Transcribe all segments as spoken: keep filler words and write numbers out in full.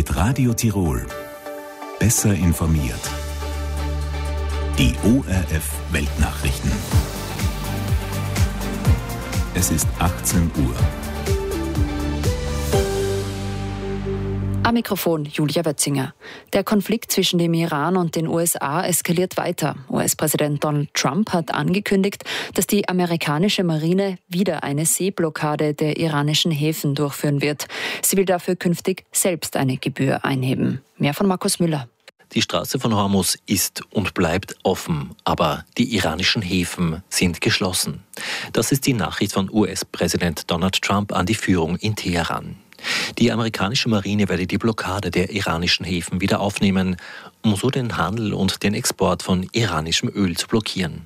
Mit Radio Tirol. Besser informiert. Die O R F Weltnachrichten. Es ist achtzehn Uhr. Am Mikrofon Julia Wötzinger. Der Konflikt zwischen dem Iran und den U S A eskaliert weiter. U S-Präsident Donald Trump hat angekündigt, dass die amerikanische Marine wieder eine Seeblockade der iranischen Häfen durchführen wird. Sie will dafür künftig selbst eine Gebühr einheben. Mehr von Markus Müller. Die Straße von Hormuz ist und bleibt offen, aber die iranischen Häfen sind geschlossen. Das ist die Nachricht von U S-Präsident Donald Trump an die Führung in Teheran. Die amerikanische Marine werde die Blockade der iranischen Häfen wieder aufnehmen, um so den Handel und den Export von iranischem Öl zu blockieren.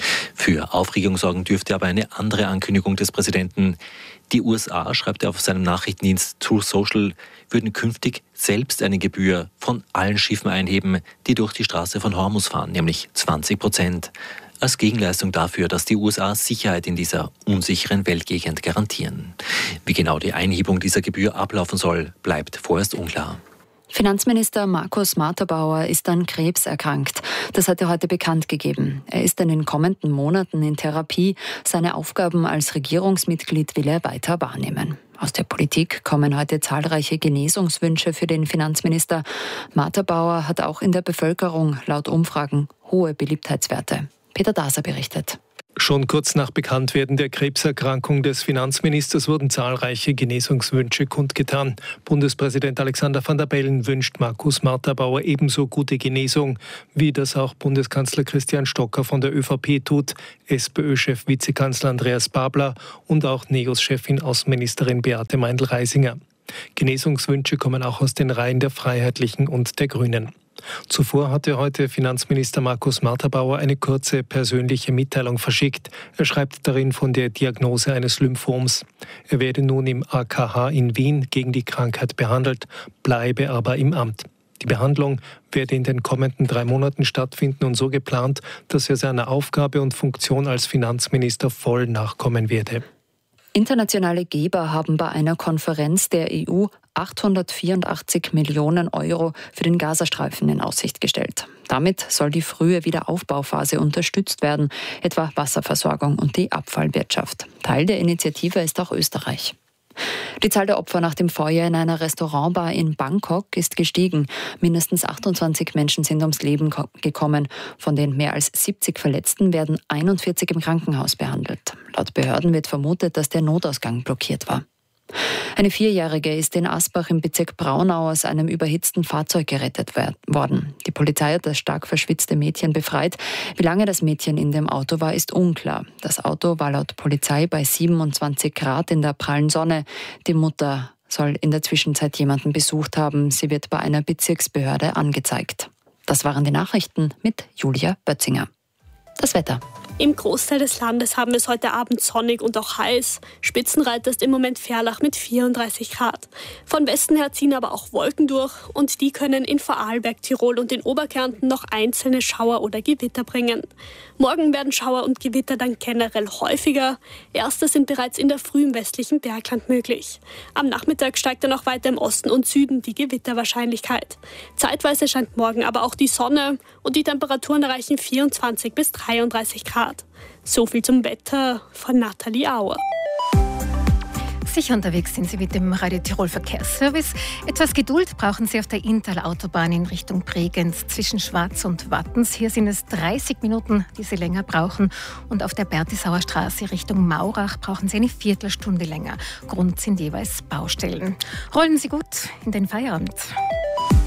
Für Aufregung sorgen dürfte aber eine andere Ankündigung des Präsidenten. Die U S A, schreibt er auf seinem Nachrichtendienst Truth Social, würden künftig selbst eine Gebühr von allen Schiffen einheben, die durch die Straße von Hormuz fahren, nämlich zwanzig Prozent. Als Gegenleistung dafür, dass die U S A Sicherheit in dieser unsicheren Weltgegend garantieren. Wie genau die Einhebung dieser Gebühr ablaufen soll, bleibt vorerst unklar. Finanzminister Markus Marterbauer ist an Krebs erkrankt. Das hat er heute bekannt gegeben. Er ist in den kommenden Monaten in Therapie. Seine Aufgaben als Regierungsmitglied will er weiter wahrnehmen. Aus der Politik kommen heute zahlreiche Genesungswünsche für den Finanzminister. Marterbauer hat auch in der Bevölkerung laut Umfragen hohe Beliebtheitswerte. Peter Daser berichtet. Schon kurz nach Bekanntwerden der Krebserkrankung des Finanzministers wurden zahlreiche Genesungswünsche kundgetan. Bundespräsident Alexander Van der Bellen wünscht Markus Marterbauer ebenso gute Genesung, wie das auch Bundeskanzler Christian Stocker von der ÖVP tut, SPÖ-Chef Vizekanzler Andreas Babler und auch NEOS-Chefin Außenministerin Beate Meindl-Reisinger. Genesungswünsche kommen auch aus den Reihen der Freiheitlichen und der Grünen. Zuvor hatte heute Finanzminister Markus Marterbauer eine kurze persönliche Mitteilung verschickt. Er schreibt darin von der Diagnose eines Lymphoms. Er werde nun im A K H in Wien gegen die Krankheit behandelt, bleibe aber im Amt. Die Behandlung werde in den kommenden drei Monaten stattfinden und so geplant, dass er seiner Aufgabe und Funktion als Finanzminister voll nachkommen werde. Internationale Geber haben bei einer Konferenz der E U achthundertvierundachtzig Millionen Euro für den Gazastreifen in Aussicht gestellt. Damit soll die frühe Wiederaufbauphase unterstützt werden, etwa Wasserversorgung und die Abfallwirtschaft. Teil der Initiative ist auch Österreich. Die Zahl der Opfer nach dem Feuer in einer Restaurantbar in Bangkok ist gestiegen. Mindestens achtundzwanzig Menschen sind ums Leben gekommen. Von den mehr als siebzig Verletzten werden einundvierzig im Krankenhaus behandelt. Laut Behörden wird vermutet, dass der Notausgang blockiert war. Eine Vierjährige ist in Asbach im Bezirk Braunau aus einem überhitzten Fahrzeug gerettet worden. Die Polizei hat das stark verschwitzte Mädchen befreit. Wie lange das Mädchen in dem Auto war, ist unklar. Das Auto war laut Polizei bei siebenundzwanzig Grad in der prallen Sonne. Die Mutter soll in der Zwischenzeit jemanden besucht haben. Sie wird bei einer Bezirksbehörde angezeigt. Das waren die Nachrichten mit Julia Bötzinger. Das Wetter. Im Großteil des Landes haben wir es heute Abend sonnig und auch heiß. Spitzenreiter ist im Moment Ferlach mit vierunddreißig Grad. Von Westen her ziehen aber auch Wolken durch und die können in Vorarlberg, Tirol und in Oberkärnten noch einzelne Schauer oder Gewitter bringen. Morgen werden Schauer und Gewitter dann generell häufiger. Erste sind bereits in der Früh im westlichen Bergland möglich. Am Nachmittag steigt dann auch weiter im Osten und Süden die Gewitterwahrscheinlichkeit. Zeitweise scheint morgen aber auch die Sonne und die Temperaturen erreichen vierundzwanzig bis dreiunddreißig Grad. So viel zum Wetter von Nathalie Auer. Sicher unterwegs sind Sie mit dem Radio Tirol Verkehrsservice. Etwas Geduld brauchen Sie auf der Inntal-Autobahn in Richtung Bregenz zwischen Schwaz und Wattens. Hier sind es dreißig Minuten, die Sie länger brauchen. Und auf der Bertisauer Straße Richtung Maurach brauchen Sie eine Viertelstunde länger. Grund sind jeweils Baustellen. Rollen Sie gut in den Feierabend.